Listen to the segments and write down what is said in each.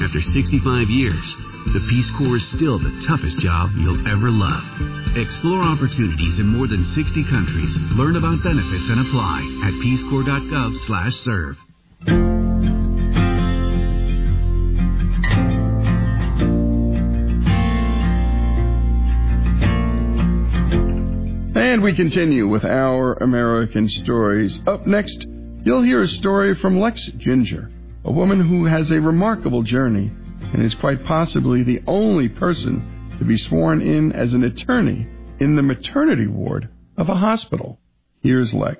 After 65 years, the Peace Corps is still the toughest job you'll ever love. Explore opportunities in more than 60 countries. Learn about benefits and apply at peacecorps.gov/serve. And we continue with our American stories. Up next, you'll hear a story from Lex Ginger, a woman who has a remarkable journey and is quite possibly the only person to be sworn in as an attorney in the maternity ward of a hospital. Here's Lex.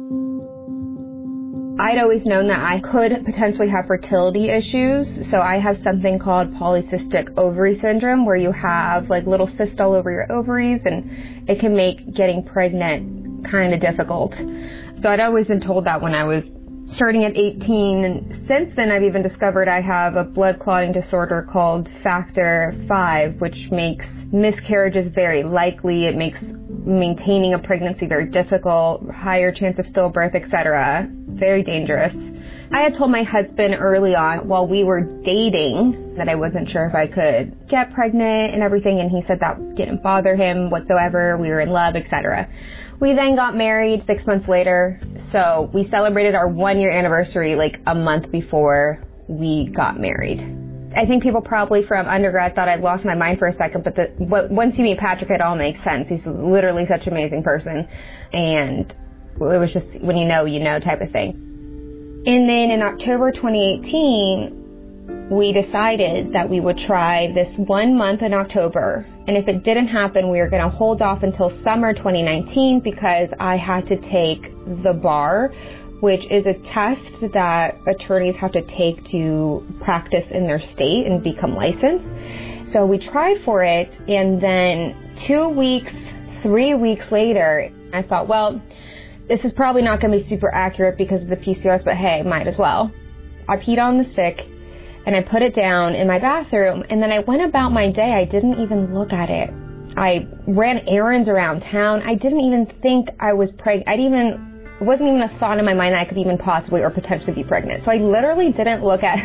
I'd always known that I could potentially have fertility issues. So I have something called polycystic ovary syndrome, where you have like little cysts all over your ovaries, and it can make getting pregnant kind of difficult. So I'd always been told that when I was starting at 18, and since then I've even discovered I have a blood clotting disorder called factor V, which makes miscarriages very likely. It makes maintaining a pregnancy very difficult, higher chance of stillbirth, etc. Very dangerous. I had told my husband early on while we were dating that I wasn't sure if I could get pregnant and everything, and he said that didn't bother him whatsoever. We were in love, etc. We then got married 6 months later, so we celebrated our 1-year anniversary like a month before we got married. I think people probably from undergrad thought I'd lost my mind for a second, but once you meet Patrick, it all makes sense. He's literally such an amazing person, and it was just when you know type of thing. And then in October 2018, we decided that we would try this 1 month in October. And if it didn't happen, we were going to hold off until summer 2019 because I had to take the bar, which is a test that attorneys have to take to practice in their state and become licensed. So we tried for it, and then 2 weeks, 3 weeks later, I thought, well, this is probably not going to be super accurate because of the PCOS, but hey, might as well. I peed on the stick, and I put it down in my bathroom, and then I went about my day. I didn't even look at it. I ran errands around town. I didn't even think I was pregnant. It wasn't even a thought in my mind that I could even possibly or potentially be pregnant. So I literally didn't look at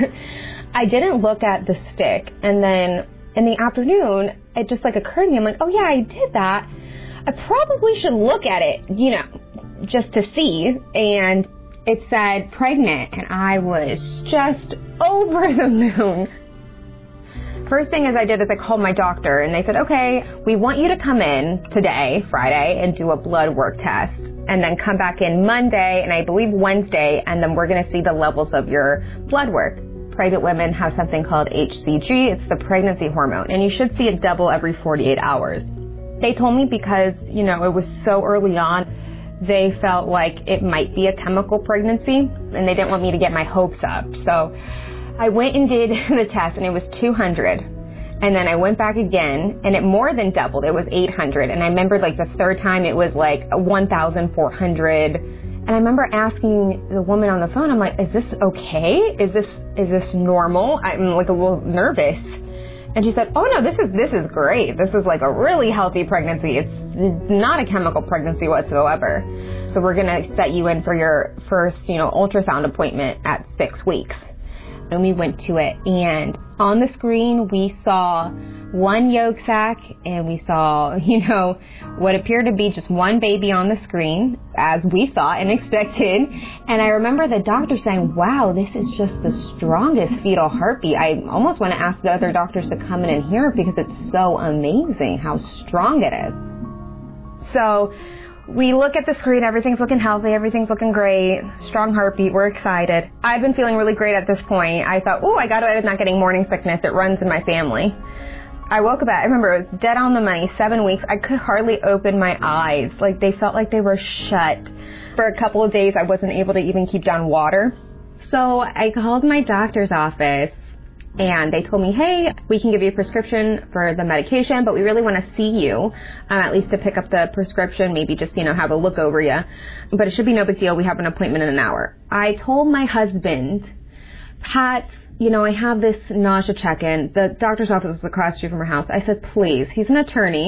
the stick. And then in the afternoon, it just like occurred to me. I'm like, oh yeah, I did that. I probably should look at it, just to see. And it said pregnant, and I was just over the moon. First thing I did is I called my doctor, and they said, okay, we want you to come in today, Friday, and do a blood work test, and then come back in Monday, and I believe Wednesday, and then we're going to see the levels of your blood work. Pregnant women have something called HCG. It's the pregnancy hormone, and you should see it double every 48 hours. They told me because, it was so early on, they felt like it might be a chemical pregnancy, and they didn't want me to get my hopes up. So I went and did the test, and it was 200. And then I went back again, and it more than doubled. It was 800. And I remember the third time it was 1,400. And I remember asking the woman on the phone, I'm like, is this okay? Is this normal? I'm a little nervous. And she said, oh no, this is great. This is a really healthy pregnancy. It's not a chemical pregnancy whatsoever. So we're going to set you in for your first, ultrasound appointment at 6 weeks. And we went to it, and on the screen we saw one yolk sac, and we saw, what appeared to be just one baby on the screen, as we thought and expected. And I remember the doctor saying, wow, this is just the strongest fetal heartbeat. I almost want to ask the other doctors to come in and hear it because it's so amazing how strong it is. So we look at the screen, everything's looking healthy, everything's looking great, strong heartbeat, we're excited. I've been feeling really great at this point. I thought, I got away with not getting morning sickness. It runs in my family. I woke up I remember it was dead on the money, 7 weeks. I could hardly open my eyes. They felt like they were shut. For a couple of days, I wasn't able to even keep down water. So I called my doctor's office, and they told me, hey, we can give you a prescription for the medication, but we really want to see you, at least to pick up the prescription, maybe just, have a look over you. But it should be no big deal. We have an appointment in an hour. I told my husband, Pat, I have this nausea check-in. The doctor's office is across the street from our house. I said, please, he's an attorney.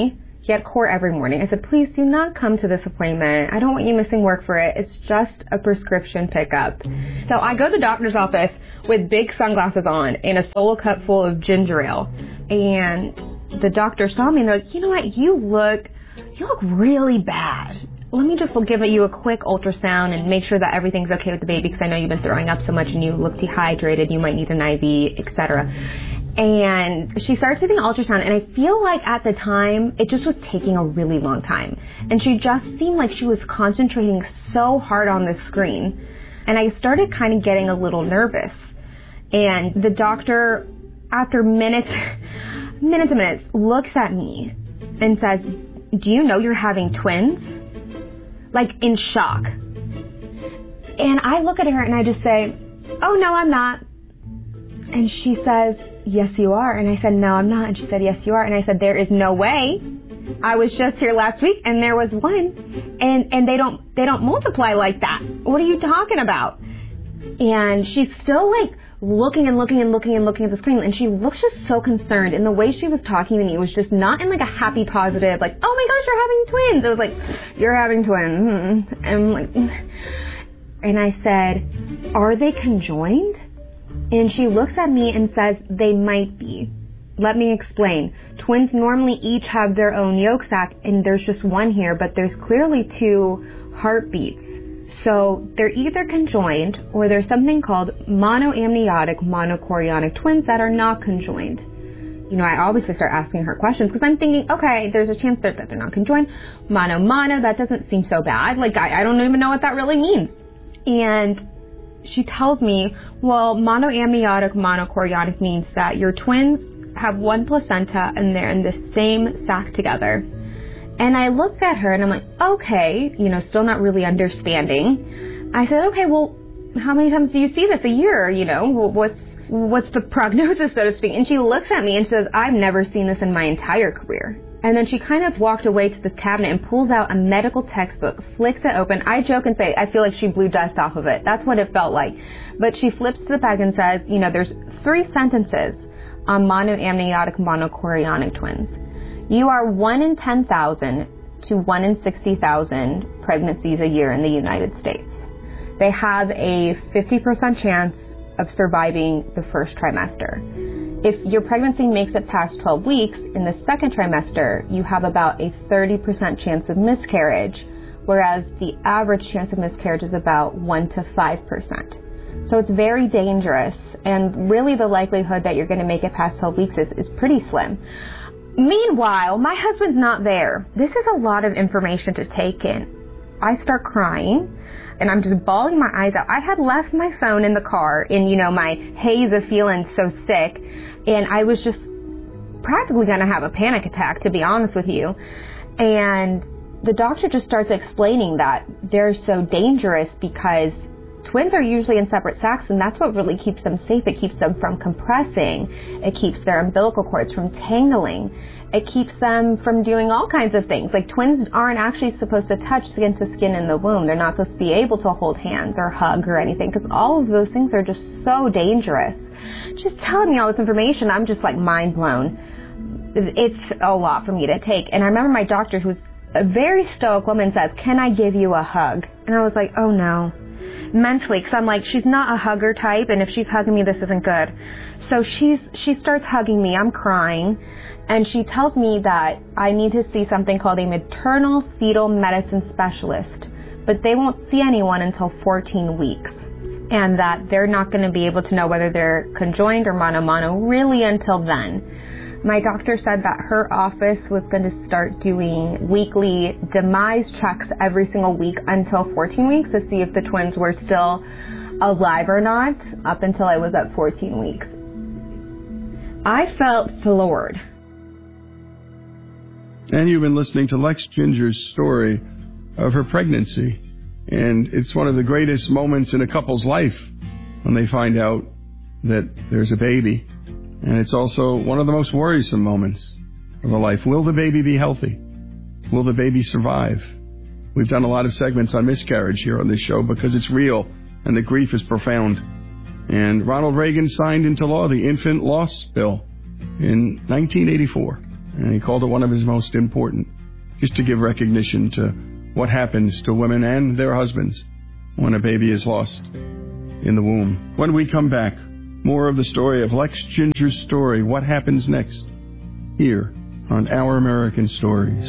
He had court every morning. I said, please do not come to this appointment. I don't want you missing work for it. It's just a prescription pickup. So I go to the doctor's office with big sunglasses on and a solo cup full of ginger ale. And the doctor saw me and they're like, you know what, you look really bad. Let me just give you a quick ultrasound and make sure that everything's okay with the baby because I know you've been throwing up so much and you look dehydrated. You might need an IV, etc. And she started taking the ultrasound, and I feel like at the time, it just was taking a really long time. And she just seemed like she was concentrating so hard on the screen. And I started kind of getting a little nervous. And the doctor, after minutes and minutes, looks at me and says, do you know you're having twins? Like, in shock. And I look at her and I just say, oh, no, I'm not. And she says, yes, you are. And I said, no, I'm not. And she said, yes, you are. And I said, there is no way. I was just here last week and there was one. And they don't multiply like that. What are you talking about? And she's still looking at the screen. And she looks just so concerned. And the way she was talking to me was just not in a happy, positive, oh my gosh, you're having twins. It was like, you're having twins. And I said, are they conjoined? And she looks at me and says, they might be. Let me explain. Twins normally each have their own yolk sac, and there's just one here, but there's clearly 2 heartbeats. So they're either conjoined, or there's something called monoamniotic monochorionic twins that are not conjoined. You know, I obviously start asking her questions because I'm thinking, okay, there's a chance that they're not conjoined. Mono, that doesn't seem so bad. I don't even know what that really means. And she tells me, well, monoamniotic monochorionic means that your twins have one placenta and they're in the same sac together. And I looked at her and I'm like, okay, still not really understanding. I said, okay, well, how many times do you see this a year? What's the prognosis, so to speak? And she looks at me and says, I've never seen this in my entire career. And then she kind of walked away to this cabinet and pulls out a medical textbook, flicks it open. I joke and say, I feel like she blew dust off of it. That's what it felt like. But she flips to the back and says, there's 3 sentences on monoamniotic monochorionic twins. You are 1 in 10,000 to 1 in 60,000 pregnancies a year in the United States. They have a 50% chance of surviving the first trimester. If your pregnancy makes it past 12 weeks, in the second trimester, you have about a 30% chance of miscarriage, whereas the average chance of miscarriage is about 1 to 5%. So it's very dangerous, and really the likelihood that you're going to make it past 12 weeks is pretty slim. Meanwhile, my husband's not there. This is a lot of information to take in. I start crying, and I'm just bawling my eyes out. I had left my phone in the car in, my haze of feeling so sick, and I was just practically going to have a panic attack, to be honest with you. And the doctor just starts explaining that they're so dangerous because twins are usually in separate sacs, and that's what really keeps them safe. It keeps them from compressing. It keeps their umbilical cords from tangling. It keeps them from doing all kinds of things. Twins aren't actually supposed to touch skin to skin in the womb. They're not supposed to be able to hold hands or hug or anything because all of those things are just so dangerous. Just telling me all this information, I'm just mind blown. It's a lot for me to take. And I remember my doctor, who's a very stoic woman, says, can I give you a hug? And I was like, oh no. Mentally, because I'm she's not a hugger type, and if she's hugging me, this isn't good. So she starts hugging me. I'm crying, and she tells me that I need to see something called a maternal fetal medicine specialist, but they won't see anyone until 14 weeks, and that they're not going to be able to know whether they're conjoined or mono really until then. My doctor said that her office was going to start doing weekly demise checks every single week until 14 weeks to see if the twins were still alive or not, up until I was at 14 weeks. I felt floored. And you've been listening to Lex Ginger's story of her pregnancy. And it's one of the greatest moments in a couple's life when they find out that there's a baby. And it's also one of the most worrisome moments of a life. Will the baby be healthy? Will the baby survive? We've done a lot of segments on miscarriage here on this show because it's real and the grief is profound. And Ronald Reagan signed into law the Infant Loss Bill in 1984. And he called it one of his most important. just to give recognition to what happens to women and their husbands when a baby is lost in the womb. When we come back, more of the story of Lex Ginger's story, what happens next, here on Our American Stories.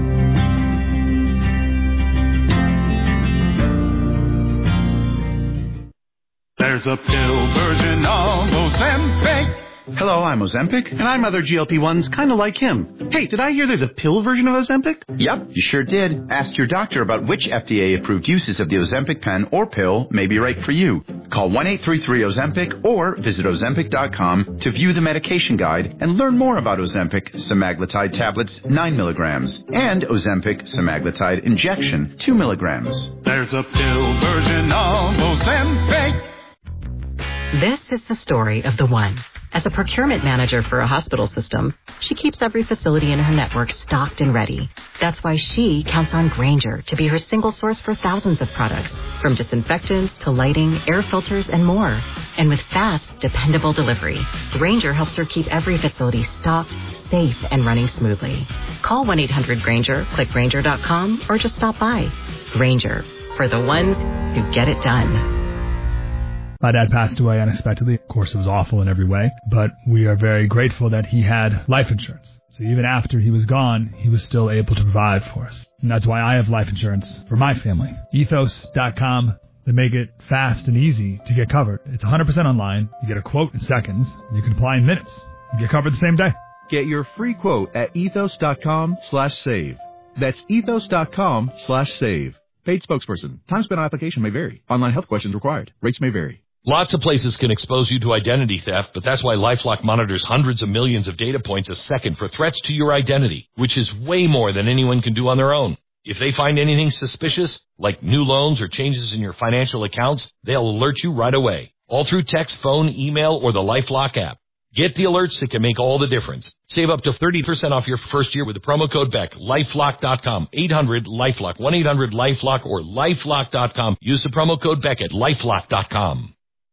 There's a pill version of Ozempic. Hello, I'm Ozempic. And I'm other GLP-1s, kind of like him. Hey, did I hear there's a pill version of Ozempic? Yep, you sure did. Ask your doctor about which FDA-approved uses of the Ozempic pen or pill may be right for you. Call 1-833-OZEMPIC or visit Ozempic.com to view the medication guide and learn more about Ozempic semaglutide tablets 9 milligrams and Ozempic semaglutide injection 2 milligrams. There's a pill version of Ozempic. This is the story of the one. As a procurement manager for a hospital system, she keeps every facility in her network stocked and ready. That's why she counts on Grainger to be her single source for thousands of products, from disinfectants to lighting, air filters, and more. And with fast, dependable delivery, Grainger helps her keep every facility stocked, safe, and running smoothly. Call 1-800-GRAINGER, click Grainger.com, or just stop by. Grainger, for the ones who get it done. My dad passed away unexpectedly. Of course, it was awful in every way, but we are very grateful that he had life insurance. So even after he was gone, he was still able to provide for us. And that's why I have life insurance for my family. Ethos.com. They make it fast and easy to get covered. It's 100% online. You get a quote in seconds. You can apply in minutes. You get covered the same day. Get your free quote at ethos.com/save. That's ethos.com/save. Paid spokesperson. Time spent on application may vary. Online health questions required. Rates may vary. Lots of places can expose you to identity theft, but that's why LifeLock monitors hundreds of millions of data points a second for threats to your identity, which is way more than anyone can do on their own. If they find anything suspicious, like new loans or changes in your financial accounts, they'll alert you right away, all through text, phone, email, or the LifeLock app. Get the alerts that can make all the difference. Save up to 30% off your first year with the promo code BECK. LifeLock.com, 800-LifeLock, 1-800-LifeLock, or LifeLock.com. Use the promo code BECK at LifeLock.com.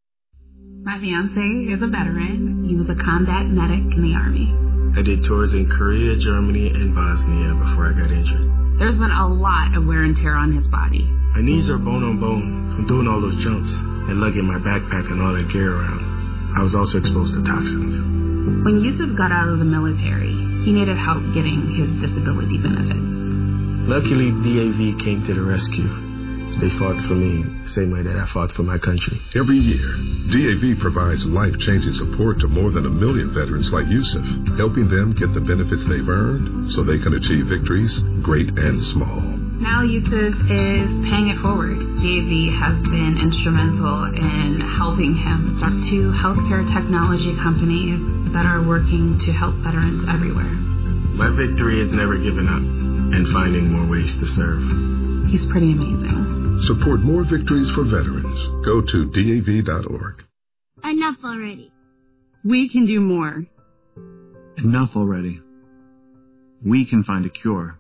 My fiance is a veteran. He was a combat medic in the Army. I did tours in Korea, Germany, and Bosnia before I got injured. There's been a lot of wear and tear on his body. My knees are bone on bone from doing all those jumps and lugging my backpack and all that gear around. I was also exposed to toxins. When Yusuf got out of the military, he needed help getting his disability benefits. Luckily, DAV came to the rescue. They fought for me the same way that I fought for my country. Every year, DAV provides life-changing support to more than 1 million veterans like Yusuf, helping them get the benefits they've earned so they can achieve victories, great and small. Now Yusuf is paying it forward. DAV has been instrumental in helping him start 2 healthcare technology companies that are working to help veterans everywhere. My victory is never giving up and finding more ways to serve. He's pretty amazing. Support more victories for veterans. Go to DAV.org. Enough already. We can do more. Enough already. We can find a cure.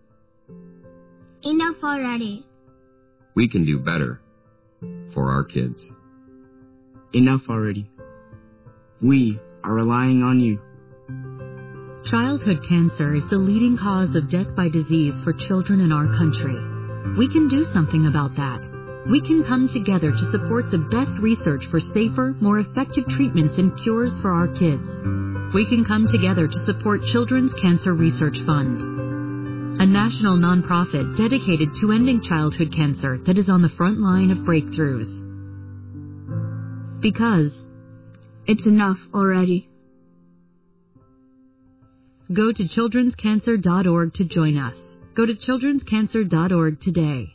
Enough already. We can do better for our kids. Enough already. We are relying on you. Childhood cancer is the leading cause of death by disease for children in our country. We can do something about that. We can come together to support the best research for safer, more effective treatments and cures for our kids. We can come together to support Children's Cancer Research Fund, a national nonprofit dedicated to ending childhood cancer that is on the front line of breakthroughs. Because it's enough already. Go to childrenscancer.org to join us. Go to childrenscancer.org today.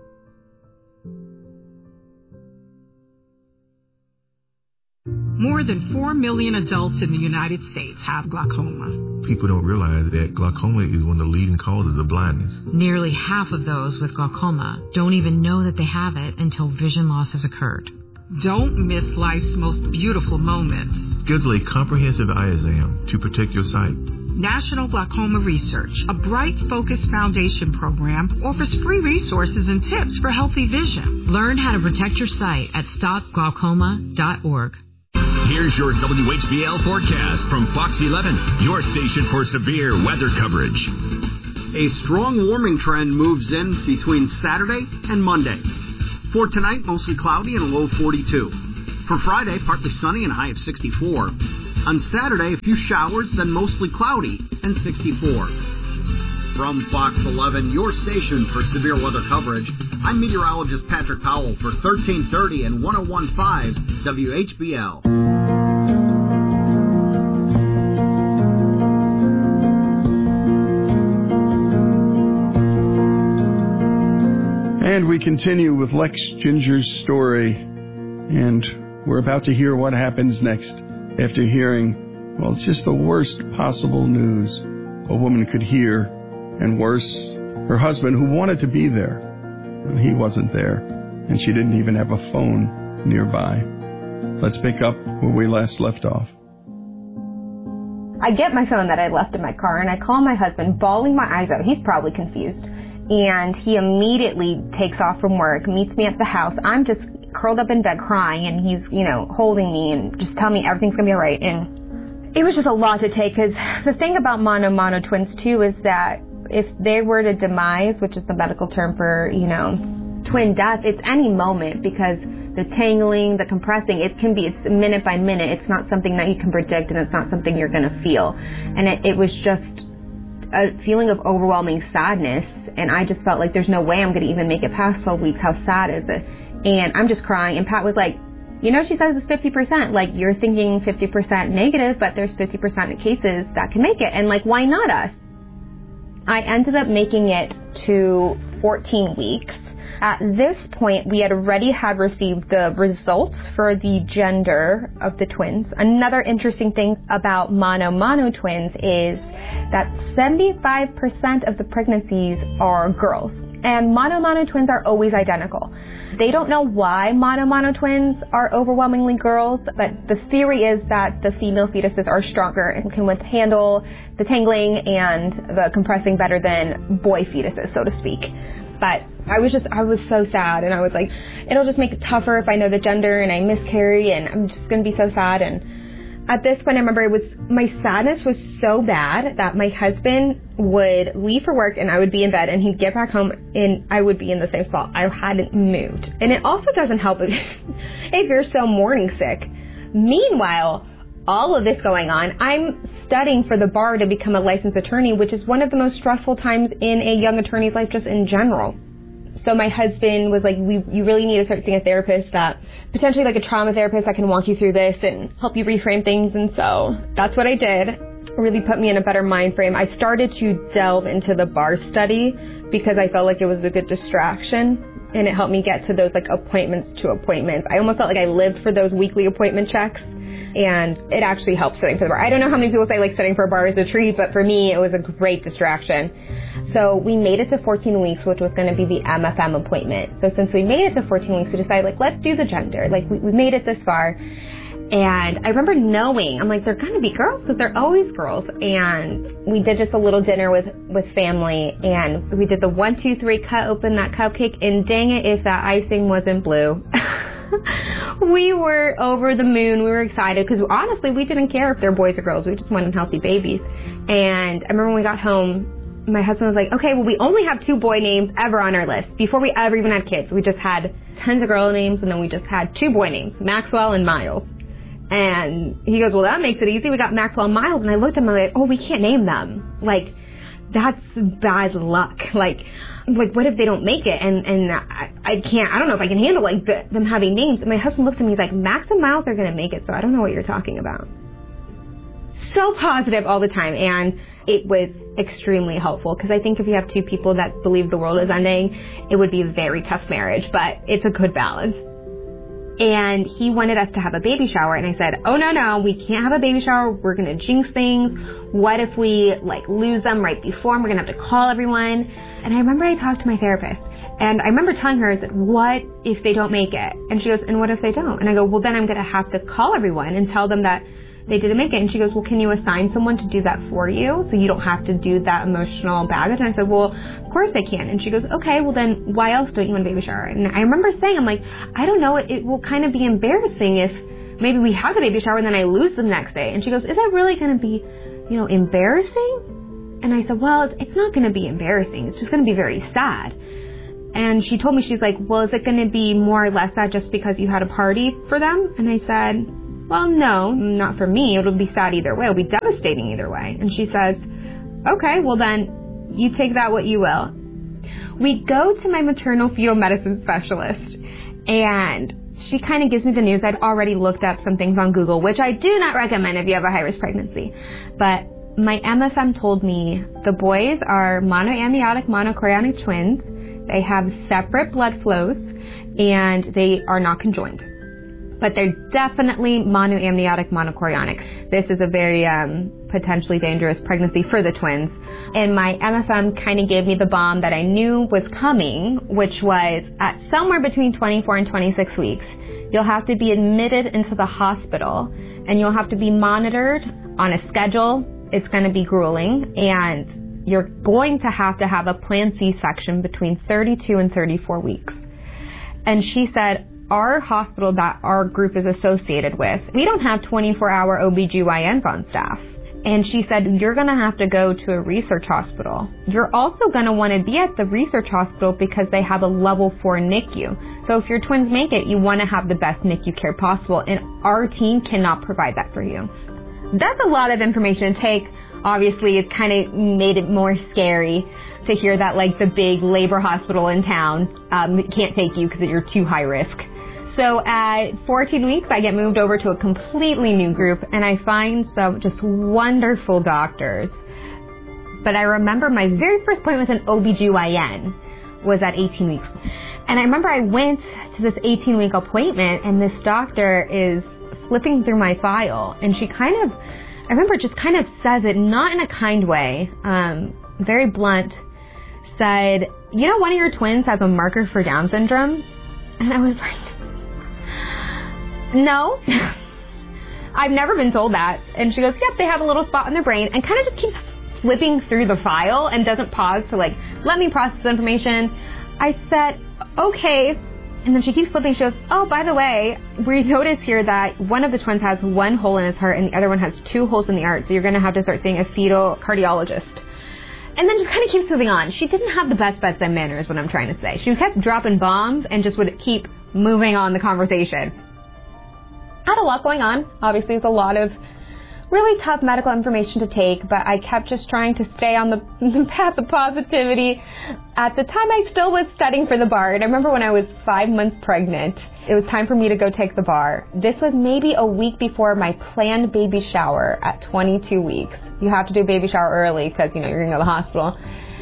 More than 4 million adults in the United States have glaucoma. People don't realize that glaucoma is one of the leading causes of blindness. Nearly half of those with glaucoma don't even know that they have it until vision loss has occurred. Don't miss life's most beautiful moments. Schedule a comprehensive eye exam to protect your sight. National Glaucoma Research, a Bright Focus Foundation program, offers free resources and tips for healthy vision. Learn how to protect your sight at stopglaucoma.org. Here's your WHBL forecast from Fox 11, your station for severe weather coverage. A strong warming trend moves in between Saturday and Monday. For tonight, mostly cloudy and a low of 42. For Friday, partly sunny and a high of 64. On Saturday, a few showers, then mostly cloudy and 64. From Fox 11, your station for severe weather coverage, I'm meteorologist Patrick Powell for 1330 and 101.5 WHBL. And we continue with Lex Ginger's story, and we're about to hear what happens next after hearing, well, it's just the worst possible news a woman could hear, and worse, her husband who wanted to be there, and he wasn't there, and she didn't even have a phone nearby. Let's pick up where we last left off. I get my phone that I left in my car, and I call my husband, bawling my eyes out. He's probably confused. And he immediately takes off from work, meets me at the house. I'm just curled up in bed crying, and he's, holding me and just telling me everything's going to be all right. And it was just a lot to take, because the thing about mono twins, too, is that if they were to demise, which is the medical term for, twin death, it's any moment, because the tangling, the compressing, it's minute by minute. It's not something that you can predict, and it's not something you're going to feel. And it was just a feeling of overwhelming sadness. And I just felt like there's no way I'm going to even make it past 12 weeks. How sad is it? And I'm just crying. And Pat was like, she says it's 50%. Like, you're thinking 50% negative, but there's 50% of cases that can make it. And, why not us? I ended up making it to 14 weeks. At this point, we had already received the results for the gender of the twins. Another interesting thing about mono twins is that 75% of the pregnancies are girls. And mono twins are always identical. They don't know why mono twins are overwhelmingly girls, but the theory is that the female fetuses are stronger and can handle the tangling and the compressing better than boy fetuses, so to speak. But I was so sad, and I was like, it'll just make it tougher if I know the gender and I miscarry, and I'm just going to be so sad. And at this point, I remember my sadness was so bad that my husband would leave for work, and I would be in bed, and he'd get back home, and I would be in the same spot. I hadn't moved. And it also doesn't help if you're so morning sick. Meanwhile, all of this going on, I'm studying for the bar to become a licensed attorney, which is one of the most stressful times in a young attorney's life just in general. So my husband was like, you really need to start seeing a therapist, that potentially a trauma therapist that can walk you through this and help you reframe things. And so that's what I did. It really put me in a better mind frame. I started to delve into the bar study because I felt like it was a good distraction, and it helped me get to those appointments. I almost felt like I lived for those weekly appointment checks. And it actually helps studying for the bar. I don't know how many people say studying for a bar is a treat, but for me, it was a great distraction. So we made it to 14 weeks, which was going to be the MFM appointment. So since we made it to 14 weeks, we decided, let's do the gender. We made it this far. And I remember knowing, I'm like, they're going to be girls because they're always girls. And we did just a little dinner with family, and we did the 1, 2, 3, cut open that cupcake, and dang it if that icing wasn't blue. We were over the moon. We were excited because honestly, we didn't care if they're boys or girls. We just wanted healthy babies. And I remember when we got home, my husband was like, okay, well, we only have 2 boy names ever on our list. Before we ever even had kids, we just had tons of girl names, and then we just had 2 boy names, Maxwell and Miles. And he goes, well, that makes it easy. We got Maxwell and Miles. And I looked at him and I'm like, oh, we can't name them. That's bad luck. What if they don't make it? And I don't know if I can handle them having names. And my husband looks at me, he's like, Max and Miles are going to make it, so I don't know what you're talking about. So positive all the time, and it was extremely helpful, because I think if you have 2 people that believe the world is ending, it would be a very tough marriage, but it's a good balance. And he wanted us to have a baby shower, and I said, oh, no, we can't have a baby shower. We're going to jinx things. What if we, lose them right before, and we're going to have to call everyone? And I remember I talked to my therapist, and I remember telling her, I said, what if they don't make it? And she goes, and what if they don't? And I go, well, then I'm going to have to call everyone and tell them that they didn't make it. And she goes, well, can you assign someone to do that for you so you don't have to do that emotional baggage? And I said, well, of course I can. And she goes, okay, well then why else don't you want a baby shower? And I remember saying, I'm like, I don't know, it will kind of be embarrassing if maybe we have the baby shower and then I lose them the next day. And she goes, is that really going to be, embarrassing? And I said, well, it's not going to be embarrassing. It's just going to be very sad. And she told me, she's like, well, is it going to be more or less sad just because you had a party for them? And I said, well, no, not for me. It'll be sad either way. It'll be devastating either way. And she says, okay, well then you take that what you will. We go to my maternal fetal medicine specialist, and she kind of gives me the news. I'd already looked up some things on Google, which I do not recommend if you have a high-risk pregnancy. But my MFM told me the boys are monoamniotic monochorionic twins. They have separate blood flows, and they are not conjoined. But they're definitely monoamniotic monochorionic. This is a very potentially dangerous pregnancy for the twins. And my MFM kind of gave me the bomb that I knew was coming, which was at somewhere between 24 and 26 weeks, you'll have to be admitted into the hospital, and you'll have to be monitored on a schedule. It's going to be grueling, and you're going to have a planned C-section between 32 and 34 weeks. And she said, our hospital that our group is associated with, we don't have 24-hour OBGYNs on staff. And she said, you're going to have to go to a research hospital. You're also going to want to be at the research hospital because they have a level 4 NICU. So if your twins make it, you want to have the best NICU care possible, and our team cannot provide that for you. That's a lot of information to take. Obviously, it's kind of made it more scary to hear that, like, the big labor hospital in town can't take you because you're too high risk. So at 14 weeks, I get moved over to a completely new group, and I find some just wonderful doctors. But I remember my very first appointment with an OBGYN was at 18 weeks. And I remember I went to this 18-week appointment, and this doctor is flipping through my file, and she I remember just kind of says it, not in a kind way, very blunt, said, you know, one of your twins has a marker for Down syndrome? And I was like, no, I've never been told that. And she goes, yep, they have a little spot in their brain, and kind of just keeps flipping through the file and doesn't pause to, like, let me process the information. I said, okay. And then she keeps flipping. She goes, oh, by the way, we notice here that one of the twins has one hole in his heart and the other one has 2 holes in the heart, so you're going to have to start seeing a fetal cardiologist. And then just kind of keeps moving on. She didn't have the best bedside manner is what I'm trying to say. She kept dropping bombs and just would keep moving on the conversation. I had a lot going on. Obviously, it was a lot of really tough medical information to take, but I kept just trying to stay on the path of positivity. At the time, I still was studying for the bar, and I remember when I was 5 months pregnant, it was time for me to go take the bar. This was maybe a week before my planned baby shower at 22 weeks. You have to do a baby shower early because, you know, you're going to go to the hospital.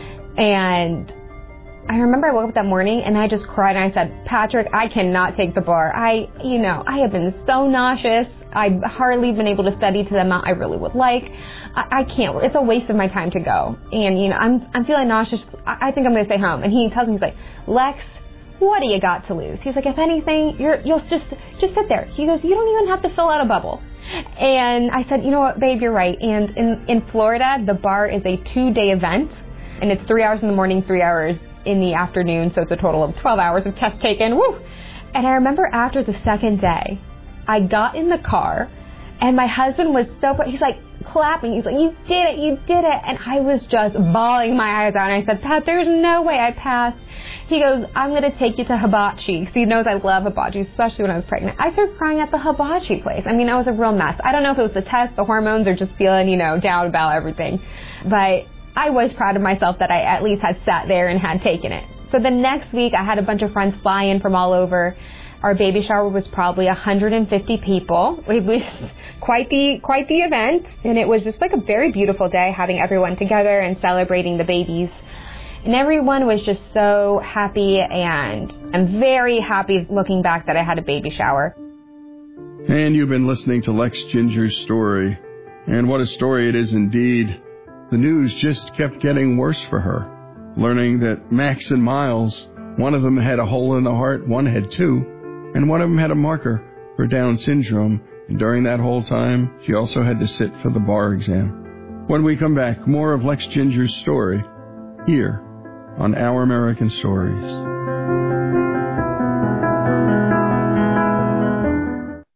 And I remember I woke up that morning and I just cried and I said, Patrick, I cannot take the bar. I have been so nauseous. I've hardly been able to study to the amount I really would like. I can't. It's a waste of my time to go. And, you know, I'm feeling nauseous. I think I'm going to stay home. And he tells me, he's like, Lex, what do you got to lose? He's like, if anything, you'll just sit there. He goes, you don't even have to fill out a bubble. And I said, you know what, babe, you're right. And in Florida, the bar is a 2-day event. And it's 3 hours in the morning, 3 hours in the afternoon. So it's a total of 12 hours of test taken. Woo! And I remember after the second day, I got in the car, and my husband was so, he's like clapping. He's like, you did it, you did it. And I was just bawling my eyes out. And I said, Pat, there's no way I passed. He goes, I'm going to take you to hibachi. Because he knows I love hibachi, especially when I was pregnant. I started crying at the hibachi place. I mean, I was a real mess. I don't know if it was the test, the hormones, or just feeling, you know, down about everything. But I was proud of myself that I at least had sat there and had taken it. So the next week, I had a bunch of friends fly in from all over. Our baby shower was probably 150 people. It was quite the event, and it was just like a very beautiful day, having everyone together and celebrating the babies. And everyone was just so happy, and I'm very happy looking back that I had a baby shower. And you've been listening to Lex Ginger's story. And what a story it is indeed. The news just kept getting worse for her. Learning that Max and Miles, one of them had a hole in the heart, one had 2. And one of them had a marker for Down syndrome, and during that whole time, she also had to sit for the bar exam. When we come back, more of Lex Ginger's story here on Our American Stories.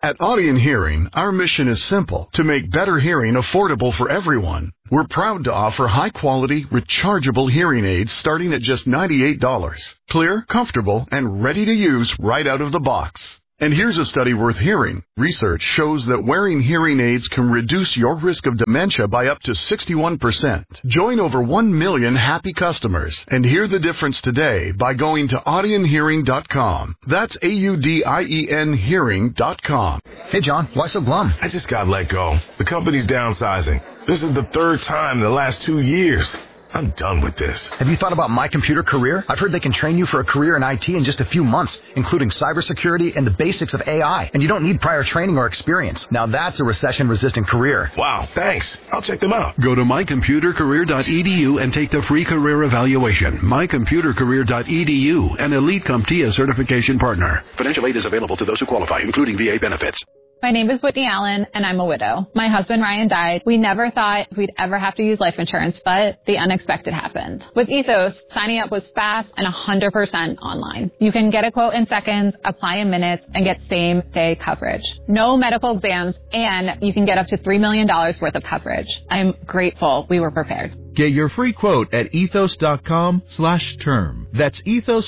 At Audion Hearing, our mission is simple: to make better hearing affordable for everyone. We're proud to offer high-quality, rechargeable hearing aids starting at just $98. Clear, comfortable, and ready to use right out of the box. And here's a study worth hearing. Research shows that wearing hearing aids can reduce your risk of dementia by up to 61%. Join over 1 million happy customers and hear the difference today by going to audionhearing.com. That's AUDIEN hearing.com. Hey, John, why so glum? I just got let go. The company's downsizing. This is the third time in the last 2 years. I'm done with this. Have you thought about My Computer Career? I've heard they can train you for a career in IT in just a few months, including cybersecurity and the basics of AI. And you don't need prior training or experience. Now that's a recession-resistant career. Wow, thanks. I'll check them out. Go to mycomputercareer.edu and take the free career evaluation. Mycomputercareer.edu, an Elite CompTIA certification partner. Financial aid is available to those who qualify, including VA benefits. My name is Whitney Allen, and I'm a widow. My husband, Ryan, died. We never thought we'd ever have to use life insurance, but the unexpected happened. With Ethos, signing up was fast and 100% online. You can get a quote in seconds, apply in minutes, and get same-day coverage. No medical exams, and you can get up to $3 million worth of coverage. I'm grateful we were prepared. Get your free quote at ethos.com/term. That's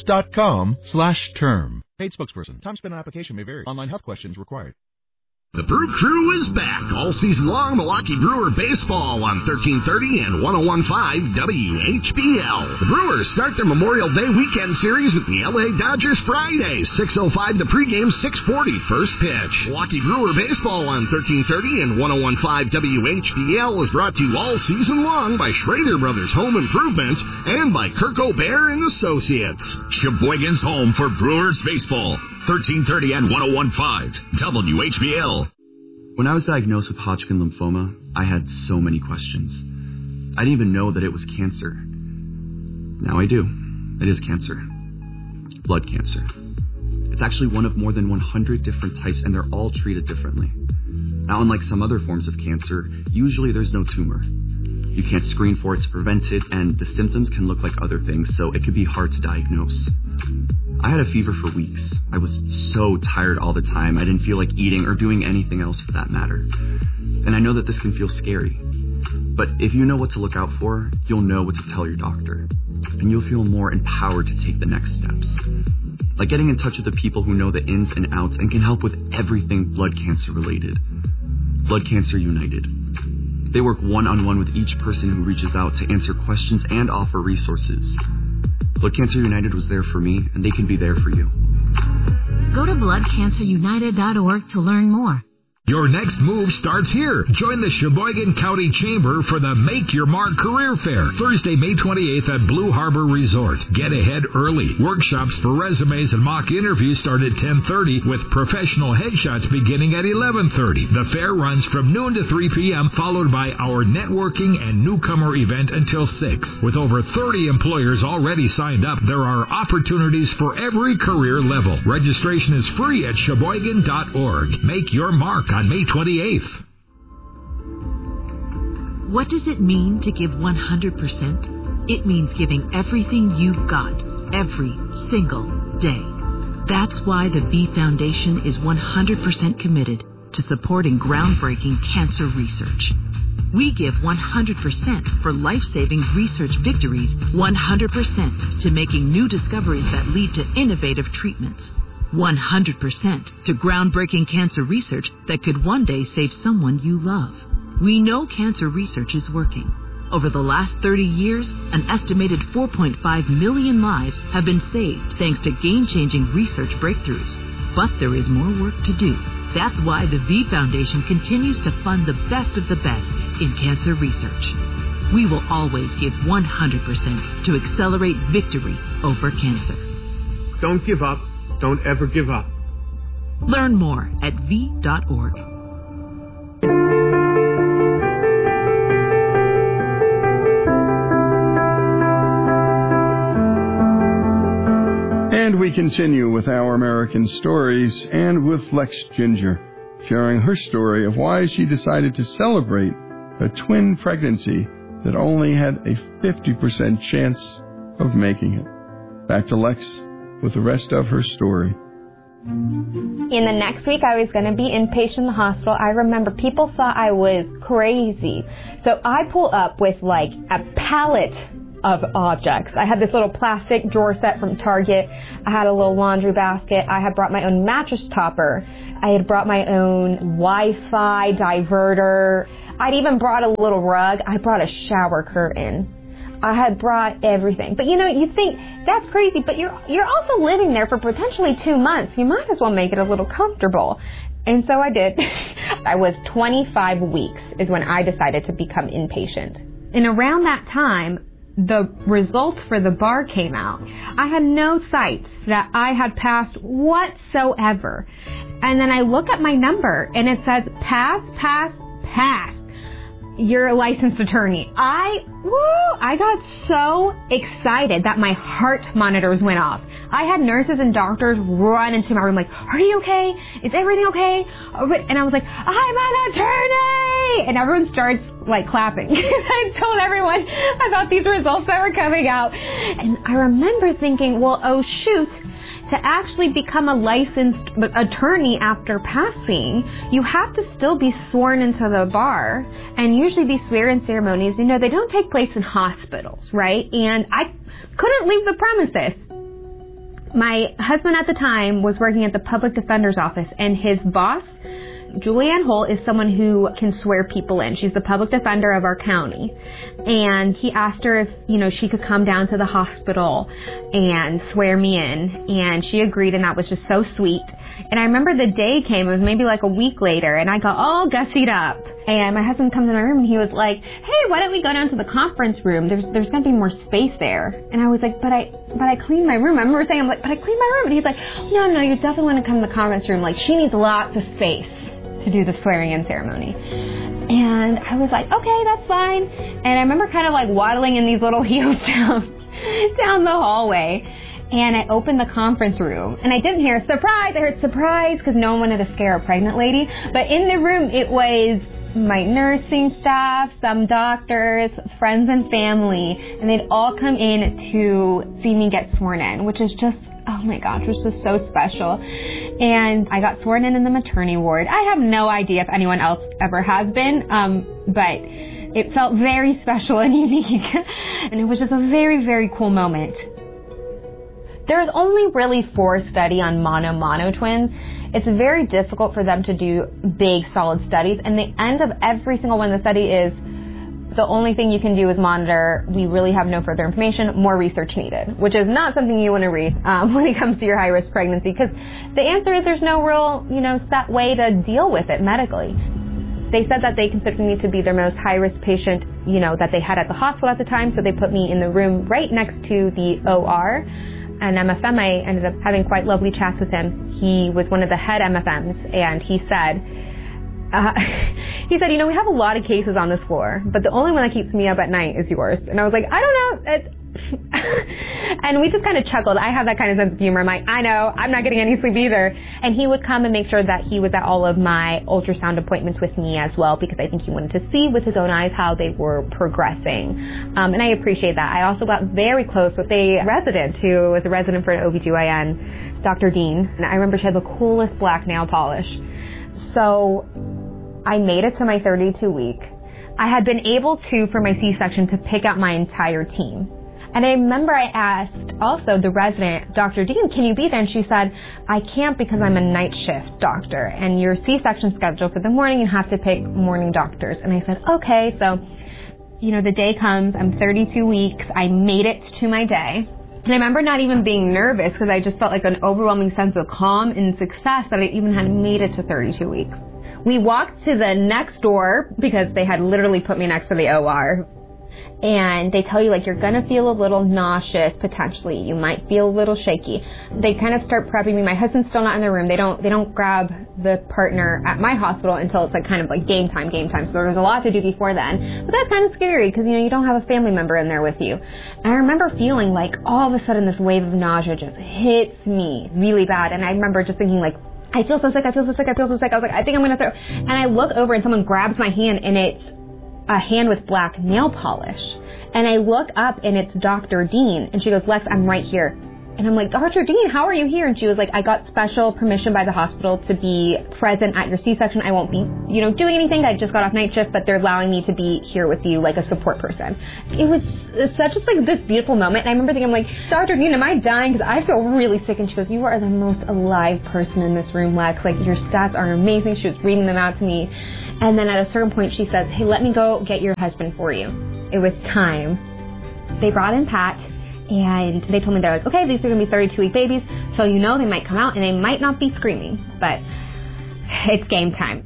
ethos.com/term. Paid spokesperson. Time spent on application may vary. Online health questions required. The Brew Crew is back all season long. Milwaukee Brewer baseball on 1330 and 101.5 WHBL. The Brewers start their Memorial Day weekend series with the LA Dodgers Friday. 6:05 the pregame, 6:40 first pitch. Milwaukee Brewer baseball on 1330 and 101.5 WHBL is brought to you all season long by Schrader Brothers Home Improvement and by Kirk O'Bear and Associates. Sheboygan's home for Brewers baseball. 1330 and 101.5 WHBL. When I was diagnosed with Hodgkin lymphoma, I had so many questions. I didn't even know that it was cancer. Now I do. It is cancer. Blood cancer. It's actually one of more than 100 different types, and they're all treated differently. Now, unlike some other forms of cancer, usually there's no tumor. You can't screen for it to prevent it, and the symptoms can look like other things, so it can be hard to diagnose. I had a fever for weeks. I was so tired all the time, I didn't feel like eating or doing anything else for that matter. And I know that this can feel scary. But if you know what to look out for, you'll know what to tell your doctor. And you'll feel more empowered to take the next steps. Like getting in touch with the people who know the ins and outs and can help with everything blood cancer related. Blood Cancer United. They work one-on-one with each person who reaches out to answer questions and offer resources. Blood Cancer United was there for me, and they can be there for you. Go to bloodcancerunited.org to learn more. Your next move starts here. Join the Sheboygan County Chamber for the Make Your Mark Career Fair, Thursday, May 28th at Blue Harbor Resort. Get ahead early. Workshops for resumes and mock interviews start at 10:30 with professional headshots beginning at 11:30. The fair runs from noon to 3 p.m., followed by our networking and newcomer event until 6. With over 30 employers already signed up, there are opportunities for every career level. Registration is free at Sheboygan.org. Make your mark on May 28th. What does it mean to give 100%? It means giving everything you've got, every single day. That's why the V Foundation is 100% committed to supporting groundbreaking cancer research. We give 100% for life-saving research victories, 100% to making new discoveries that lead to innovative treatments, 100% to groundbreaking cancer research that could one day save someone you love. We know cancer research is working. Over the last 30 years, an estimated 4.5 million lives have been saved thanks to game-changing research breakthroughs. But there is more work to do. That's why the V Foundation continues to fund the best of the best in cancer research. We will always give 100% to accelerate victory over cancer. Don't give up. Don't ever give up. Learn more at v.org. And we continue with Our American Stories and with Lex Ginger, sharing her story of why she decided to celebrate a twin pregnancy that only had a 50% chance of making it. Back to Lex with the rest of her story. In the next week, I was going to be inpatient in the hospital. I remember people thought I was crazy. So I pull up with like a pallet of objects. I had this little plastic drawer set from Target. I had a little laundry basket. I had brought my own mattress topper. I had brought my own Wi-Fi diverter. I'd even brought a little rug. I brought a shower curtain. I had brought everything. But you think that's crazy, but you're also living there for potentially 2 months. You might as well make it a little comfortable. And so I did. I was 25 weeks is when I decided to become inpatient. And around that time, the results for the bar came out. I had no sites that I had passed whatsoever. And then I look at my number and it says pass, pass, pass. You're a licensed attorney. I got so excited that my heart monitors went off. I had nurses and doctors run into my room like, are you okay? Is everything okay? And I was like, I'm an attorney! And everyone starts like clapping. I told everyone about these results that were coming out. And I remember thinking, well, oh shoot, to actually become a licensed attorney after passing, you have to still be sworn into the bar. And usually these swearing ceremonies, they don't take place in hospitals, right? And I couldn't leave the premises. My husband at the time was working at the public defender's office, and his boss, Julianne Holt, is someone who can swear people in. She's the public defender of our county. And he asked her if, she could come down to the hospital and swear me in. And she agreed, and that was just so sweet. And I remember the day came, it was maybe like a week later, and I got all gussied up. And my husband comes in my room and he was like, hey, why don't we go down to the conference room? There's going to be more space there. And I was like, but I cleaned my room. I remember saying, but I cleaned my room. And he's like, no, you definitely want to come to the conference room. Like, she needs lots of space to do the swearing in ceremony. And I was like, okay, that's fine. And I remember kind of like waddling in these little heels down the hallway. And I opened the conference room, and I didn't hear surprise. I heard surprise because no one wanted to scare a pregnant lady. But in the room, it was my nursing staff, some doctors, friends and family, and they'd all come in to see me get sworn in, which is just, oh my gosh, it was just so special. And I got sworn in the maternity ward. I have no idea if anyone else ever has been, but it felt very special and unique. And it was just a very, very cool moment. There's only really 4 studies on mono twins. It's very difficult for them to do big, solid studies. And the end of every single one of the study is the only thing you can do is monitor. We really have no further information. More research needed, which is not something you want to read when it comes to your high-risk pregnancy, because the answer is there's no real, set way to deal with it medically. They said that they considered me to be their most high-risk patient, that they had at the hospital at the time. So they put me in the room right next to the OR. And MFM, I ended up having quite lovely chats with him. He was one of the head MFMs, and he said, we have a lot of cases on this floor, but the only one that keeps me up at night is yours. And I was like, I don't know. And we just kind of chuckled. I have that kind of sense of humor. I'm like, I know, I'm not getting any sleep either. And he would come and make sure that he was at all of my ultrasound appointments with me as well, because I think he wanted to see with his own eyes how they were progressing. And I appreciate that. I also got very close with a resident who was a resident for an OBGYN, Dr. Dean. And I remember she had the coolest black nail polish. So I made it to my 32 week. I had been able to, for my C-section, to pick out my entire team. And I remember I asked also the resident, Dr. Dean, can you be there? And she said, I can't because I'm a night shift doctor. And your C-section scheduled for the morning, you have to pick morning doctors. And I said, okay. So, the day comes, I'm 32 weeks. I made it to my day. And I remember not even being nervous because I just felt like an overwhelming sense of calm and success that I even had made it to 32 weeks. We walked to the next door because they had literally put me next to the OR. And they tell you, you're going to feel a little nauseous, potentially. You might feel a little shaky. They kind of start prepping me. My husband's still not in the room. They don't grab the partner at my hospital until it's kind of game time. So there's a lot to do before then. But that's kind of scary because, you don't have a family member in there with you. And I remember feeling all of a sudden this wave of nausea just hits me really bad. And I remember just thinking I feel so sick. I was like, I think I'm going to throw. And I look over and someone grabs my hand, and it's a hand with black nail polish. And I look up and it's Dr. Dean, and she goes, Lex, I'm right here. And I'm like, Dr. Dean, how are you here? And she was like, I got special permission by the hospital to be present at your C-section. I won't be, doing anything. I just got off night shift, but they're allowing me to be here with you like a support person. It was such this beautiful moment. And I remember thinking, I'm like, Dr. Dean, am I dying? Because I feel really sick. And she goes, you are the most alive person in this room, Lex. Like, your stats are amazing. She was reading them out to me. And then at a certain point, she says, hey, let me go get your husband for you. It was time. They brought in Pat. And they told me, they're like, okay, these are going to be 32-week babies, so they might come out and they might not be screaming, but it's game time.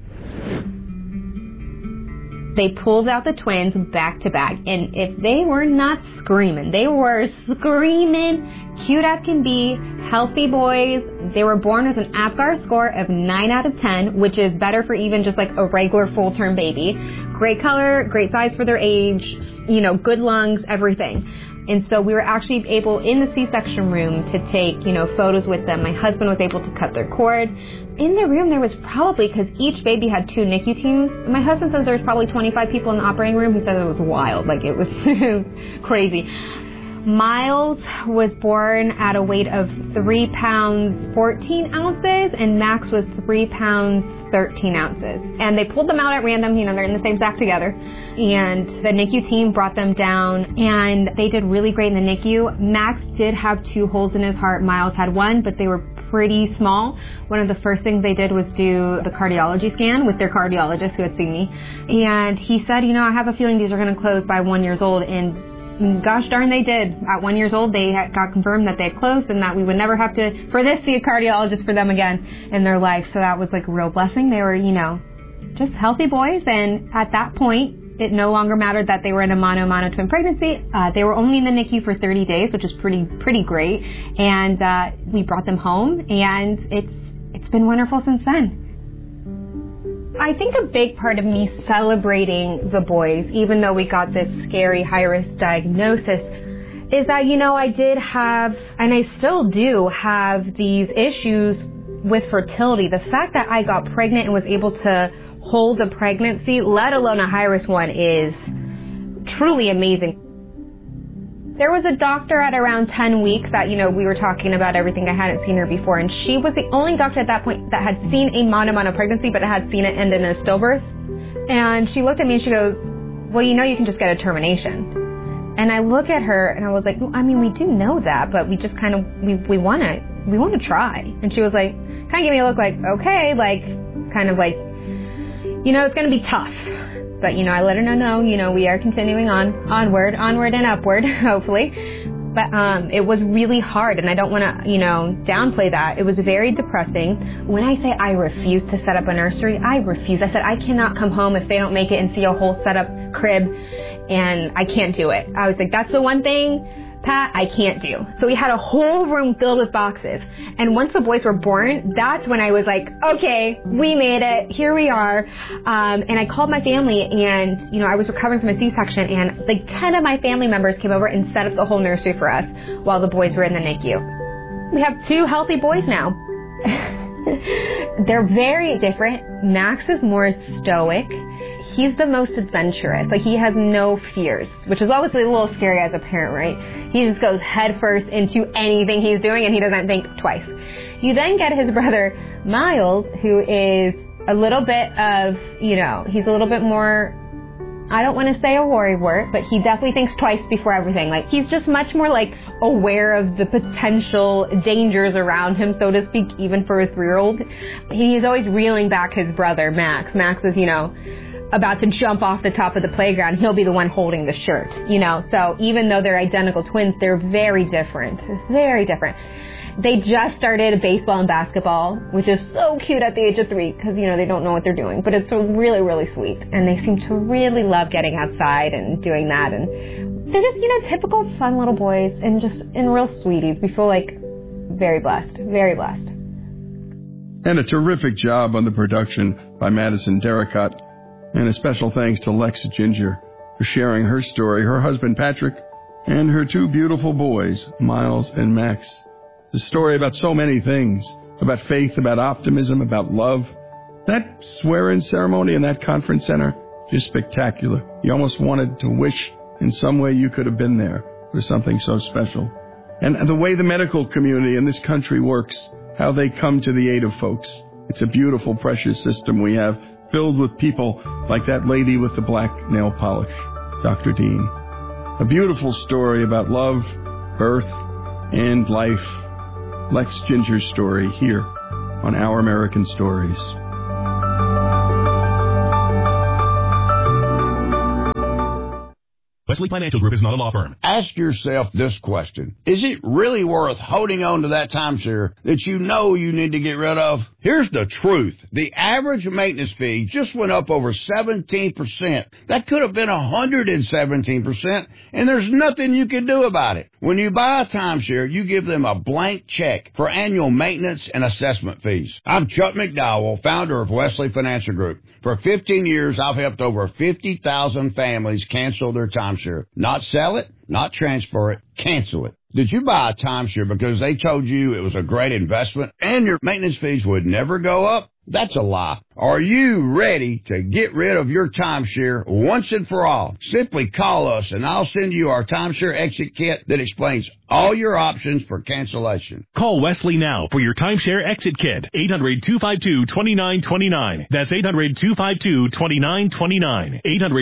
They pulled out the twins back to back, and if they were not screaming, they were screaming, cute as can be, healthy boys. They were born with an APGAR score of 9 out of 10, which is better for even just like a regular full-term baby. Great color, great size for their age, good lungs, everything. And so we were actually able in the C-section room to take, photos with them. My husband was able to cut their cord. In the room, there was probably, because each baby had 2 NICU teams, my husband says there was probably 25 people in the operating room. He said it was wild. Like, it was crazy. Miles was born at a weight of 3 pounds 14 ounces, and Max was 3 pounds 13 ounces. And they pulled them out at random, they're in the same sack together. And the NICU team brought them down, and they did really great in the NICU. Max did have 2 holes in his heart. Miles had 1, but they were pretty small. One of the first things they did was do the cardiology scan with their cardiologist who had seen me. And he said, I have a feeling these are going to close by 1 year old. And gosh darn, they did. At 1 year old, they got confirmed that they had closed and that we would never have to, see a cardiologist for them again in their life. So that was like a real blessing. They were, just healthy boys. And at that point, it no longer mattered that they were in a mono twin pregnancy. They were only in the NICU for 30 days, which is pretty great. And we brought them home, and it's been wonderful since then. I think a big part of me celebrating the boys, even though we got this scary high-risk diagnosis, is that, I did have, and I still do have, these issues with fertility. The fact that I got pregnant and was able to hold a pregnancy, let alone a high-risk one, is truly amazing. There was a doctor at around 10 weeks that, we were talking about everything. I hadn't seen her before, and she was the only doctor at that point that had seen a mono pregnancy, but had seen it end in a stillbirth. And she looked at me and she goes, well, you can just get a termination. And I look at her and I was like, we do know that, but we just we want to try. And she was like, kind of gave me a look like, okay, it's going to be tough. But, I let her know, we are continuing onward and upward, hopefully. But it was really hard, and I don't want to, downplay that. It was very depressing. When I say I refuse to set up a nursery, I refuse. I said I cannot come home if they don't make it and see a whole setup crib, and I can't do it. I was like, that's the one thing, Pat, I can't do. So we had a whole room filled with boxes. And once the boys were born, that's when I was like, okay, we made it. Here we are. And I called my family, and, I was recovering from a C-section, and 10 of my family members came over and set up the whole nursery for us while the boys were in the NICU. We have 2 healthy boys now. They're very different. Max is more stoic. He's the most adventurous. He has no fears, which is obviously a little scary as a parent, right? He just goes headfirst into anything he's doing, and he doesn't think twice. You then get his brother, Miles, who is a little bit of, he's a little bit more, I don't want to say a worrywart, but he definitely thinks twice before everything. He's just much more, aware of the potential dangers around him, so to speak, even for a 3-year-old. He's always reeling back his brother, Max. Max is, about to jump off the top of the playground. He'll be the one holding the shirt, So even though they're identical twins, they're very different. Very different. They just started baseball and basketball, which is so cute at the age of 3 because, they don't know what they're doing. But it's really, really sweet. And they seem to really love getting outside and doing that. And they're just, typical fun little boys and real sweeties. We feel very blessed. Very blessed. And a terrific job on the production by Madison Derricott. And a special thanks to Lex Ginger for sharing her story, her husband Patrick, and her 2 beautiful boys, Miles and Max. It's a story about so many things, about faith, about optimism, about love. That swear-in ceremony in that conference center, just spectacular. You almost wanted to wish in some way you could have been there for something so special. and the way the medical community in this country works, how they come to the aid of folks. It's a beautiful, precious system we have, filled with people like that lady with the black nail polish, Dr. Dean. A beautiful story about love, birth, and life. Lex Ginger's story here on Our American Stories. Wesley Financial Group is not a law firm. Ask yourself this question. Is it really worth holding on to that timeshare that you know you need to get rid of? Here's the truth. The average maintenance fee just went up over 17%. That could have been 117%, and there's nothing you can do about it. When you buy a timeshare, you give them a blank check for annual maintenance and assessment fees. I'm Chuck McDowell, founder of Wesley Financial Group. For 15 years, I've helped over 50,000 families cancel their timeshare. Not sell it, not transfer it, cancel it. Did you buy a timeshare because they told you it was a great investment and your maintenance fees would never go up? That's a lie. Are you ready to get rid of your timeshare once and for all? Simply call us and I'll send you our timeshare exit kit that explains all your options for cancellation. Call Wesley now for your timeshare exit kit. 800-252-2929. That's 800-252-2929.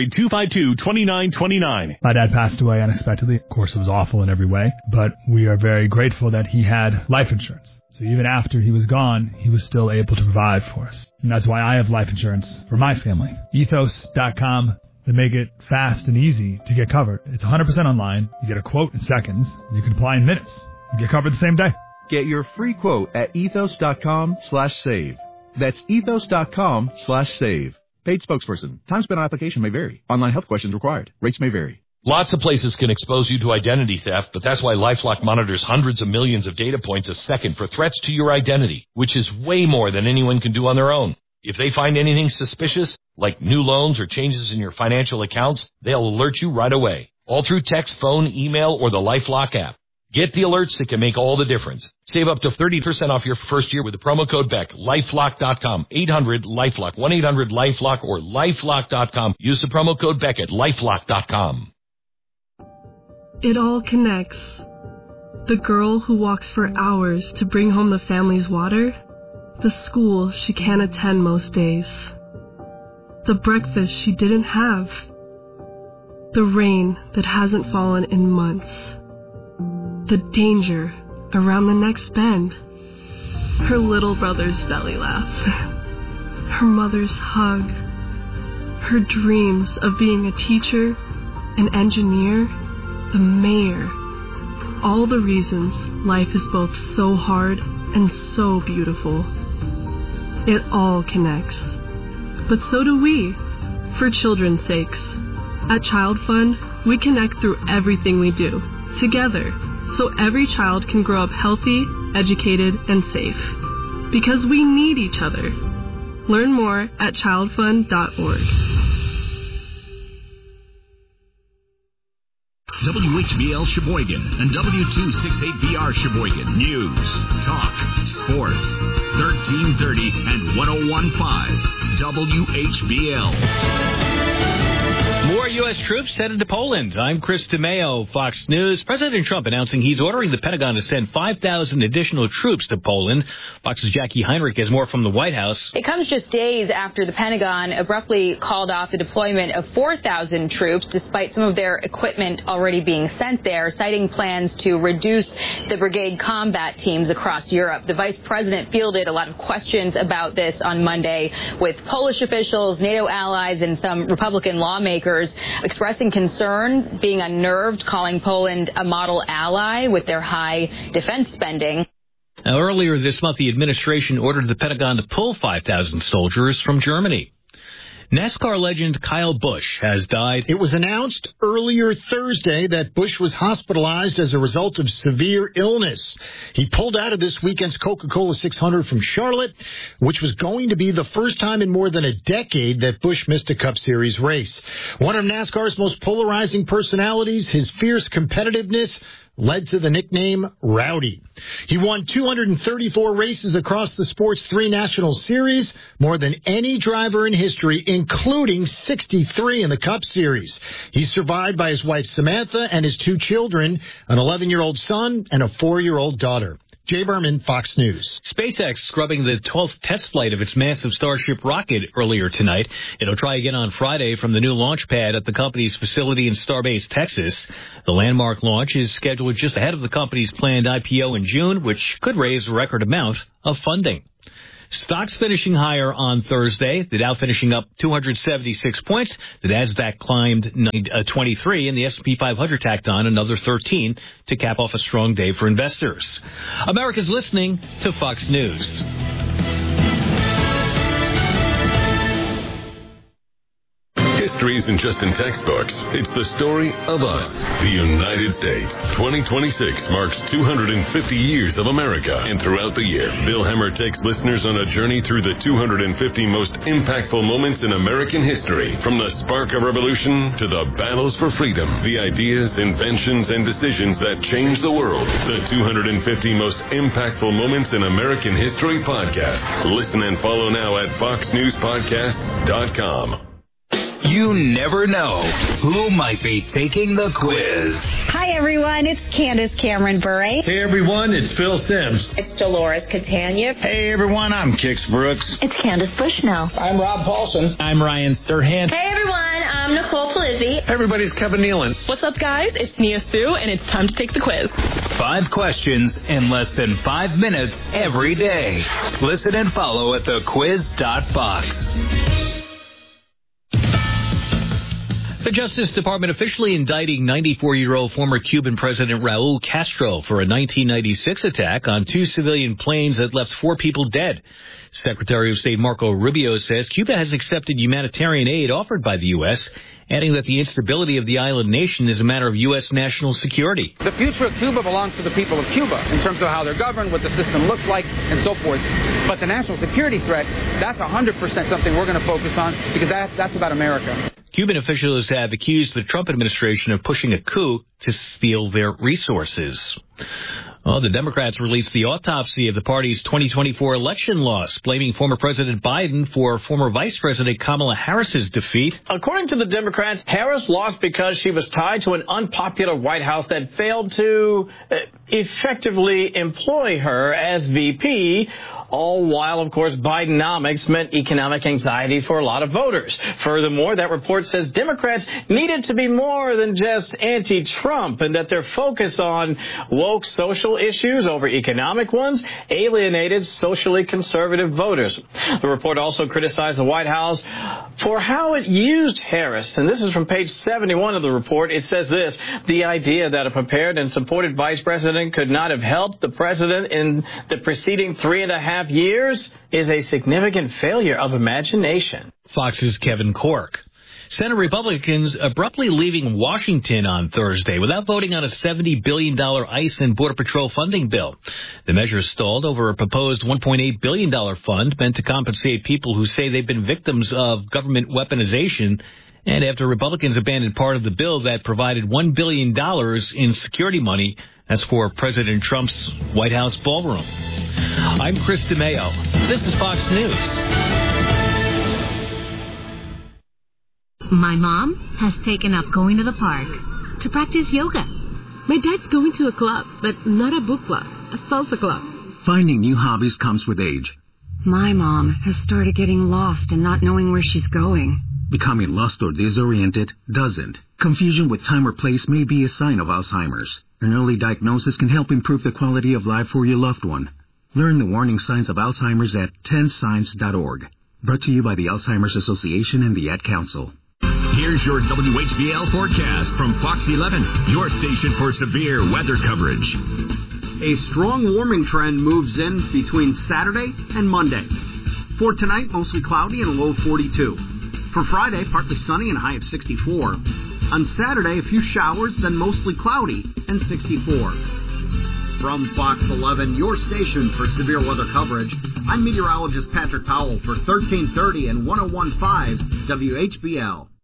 800-252-2929. My dad passed away unexpectedly. Of course, it was awful in every way, but we are very grateful that he had life insurance. So even after he was gone, he was still able to provide for us. And that's why I have life insurance for my family. Ethos.com. They make it fast and easy to get covered. It's 100% online. You get a quote in seconds. You can apply in minutes. You get covered the same day. Get your free quote at ethos.com/save. That's ethos.com/save. Paid spokesperson. Time spent on application may vary. Online health questions required. Rates may vary. Lots of places can expose you to identity theft, but that's why LifeLock monitors hundreds of millions of data points a second for threats to your identity, which is way more than anyone can do on their own. If they find anything suspicious, like new loans or changes in your financial accounts, they'll alert you right away, all through text, phone, email, or the LifeLock app. Get the alerts that can make all the difference. Save up to 30% off your first year with the promo code BECK. LifeLock.com. 800-LifeLock. 1-800-LifeLock or LifeLock.com. Use the promo code BECK at LifeLock.com. It all connects. The girl who walks for hours to bring home the family's water. The school she can't attend most days. The breakfast she didn't have. The rain that hasn't fallen in months. The danger around the next bend. Her little brother's belly laugh. Her mother's hug. Her dreams of being a teacher, an engineer, the mayor. All the reasons life is both so hard and so beautiful. It all connects. But so do we, for children's sakes. At Child Fund, we connect through everything we do, together, so every child can grow up healthy, educated, and safe. Because we need each other. Learn more at childfund.org. WHBL Sheboygan and W268BR Sheboygan. News, talk, sports. 1330 and 1015 WHBL. More U.S. troops headed to Poland. I'm Chris DeMeo, Fox News. President Trump announcing he's ordering the Pentagon to send 5,000 additional troops to Poland. Fox's Jackie Heinrich has more from the White House. It comes just days after the Pentagon abruptly called off the deployment of 4,000 troops, despite some of their equipment already being sent there, citing plans to reduce the brigade combat teams across Europe. The vice president fielded a lot of questions about this on Monday, with Polish officials, NATO allies, and some Republican lawmakers expressing concern, being unnerved, calling Poland a model ally with their high defense spending. Now, earlier this month, the administration ordered the Pentagon to pull 5,000 soldiers from Germany. NASCAR legend Kyle Busch has died. It was announced earlier Thursday that Busch was hospitalized as a result of severe illness. He pulled out of this weekend's Coca-Cola 600 from Charlotte, which was going to be the first time in more than a decade that Busch missed a Cup Series race. One of NASCAR's most polarizing personalities, his fierce competitiveness led to the nickname Rowdy. He won 234 races across the Sports 3 National Series, more than any driver in history, including 63 in the Cup Series. He's survived by his wife Samantha and his 2 children, an 11-year-old son and a 4-year-old daughter. Jay Berman, Fox News. SpaceX scrubbing the 12th test flight of its massive Starship rocket earlier tonight. It'll try again on Friday from the new launch pad at the company's facility in Starbase, Texas. The landmark launch is scheduled just ahead of the company's planned IPO in June, which could raise a record amount of funding. Stocks finishing higher on Thursday. The Dow finishing up 276 points. The Nasdaq climbed 23, and the S&P 500 tacked on another 13 to cap off a strong day for investors. America's listening to Fox News. History isn't just in textbooks. It's the story of us, the United States. 2026 marks 250 years of America. And throughout the year, Bill Hemmer takes listeners on a journey through the 250 most impactful moments in American history. From the spark of revolution to the battles for freedom, the ideas, inventions, and decisions that changed the world. The 250 most impactful moments in American history podcast. Listen and follow now at foxnewspodcasts.com. You never know who might be taking the quiz. Hi, everyone. It's Candace Cameron Bure. Hey, everyone. It's Phil Sims. It's Dolores Catania. Hey, everyone. I'm Kix Brooks. It's Candace Bushnell. I'm Rob Paulson. I'm Ryan Serhant. Hey, everyone. I'm Nicole Polizzi. Everybody's Kevin Nealon. What's up, guys? It's Nia Sue, and it's time to take the quiz. 5 questions in less than 5 minutes every day. Listen and follow at thequiz.fox. The Justice Department officially indicting 94-year-old former Cuban President Raul Castro for a 1996 attack on 2 civilian planes that left 4 people dead. Secretary of State Marco Rubio says Cuba has accepted humanitarian aid offered by the U.S., adding that the instability of the island nation is a matter of U.S. national security. The future of Cuba belongs to the people of Cuba in terms of how they're governed, what the system looks like, and so forth. But the national security threat, that's 100% something we're going to focus on because that's about America. Cuban officials have accused the Trump administration of pushing a coup to steal their resources. Well, the Democrats released the autopsy of the party's 2024 election loss, blaming former President Biden for former Vice President Kamala Harris's defeat. According to the Democrats, Harris lost because she was tied to an unpopular White House that failed to effectively employ her as VP, all while, of course, Bidenomics meant economic anxiety for a lot of voters. Furthermore, that report says Democrats needed to be more than just anti-Trump and that their focus on woke social issues over economic ones alienated socially conservative voters. The report also criticized the White House for how it used Harris. And this is from page 71 of the report. It says this: the idea that a prepared and supported vice president could not have helped the president in the preceding 3.5 years is a significant failure of imagination. Fox's Kevin Corke. Senate Republicans abruptly leaving Washington on Thursday without voting on a $70 billion ICE and Border Patrol funding bill. The measure stalled over a proposed $1.8 billion fund meant to compensate people who say they've been victims of government weaponization, and after Republicans abandoned part of the bill that provided $1 billion in security money. That's for President Trump's White House ballroom. I'm Chris DeMeo. This is Fox News. My mom has taken up going to the park to practice yoga. My dad's going to a club, but not a book club, a salsa club. Finding new hobbies comes with age. My mom has started getting lost and not knowing where she's going. Becoming lost or disoriented doesn't. Confusion with time or place may be a sign of Alzheimer's. An early diagnosis can help improve the quality of life for your loved one. Learn the warning signs of Alzheimer's at 10signs.org. Brought to you by the Alzheimer's Association and the Ad Council. Here's your WHBL forecast from Fox 11, your station for severe weather coverage. A strong warming trend moves in between Saturday and Monday. For tonight, mostly cloudy and a low of 42. For Friday, partly sunny and a high of 64. On Saturday, a few showers, then mostly cloudy and 64. From Fox 11, your station for severe weather coverage, I'm meteorologist Patrick Powell for 1330 and 101.5 WHBL.